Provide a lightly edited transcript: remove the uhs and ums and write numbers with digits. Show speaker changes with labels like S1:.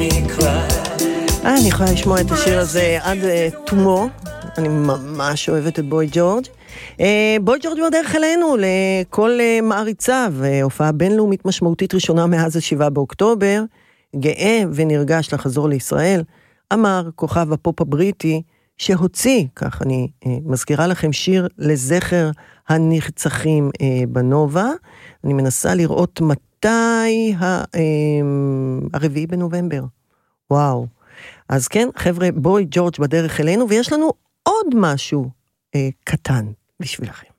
S1: אני יכולה לשמוע את השיר הזה עד תומו. אני ממש אוהבת את בוי ג'ורג'. בוי ג'ורג' בדרך אלינו לכל מעריציו, הופעה בינלאומית משמעותית ראשונה מאז 7 באוקטובר, גאה ונרגש לחזור לישראל, אמר כוכב הפופ הבריטי שהוציא, כך אני מזכירה לכם, שיר לזכר הנרצחים בנובה. אני מנסה לראות מתי 4 בנובמבר. וואו. אז כן, חבר'ה, בוי ג'ורג' בדרך אלינו, ויש לנו עוד משהו קטן בשבילכם.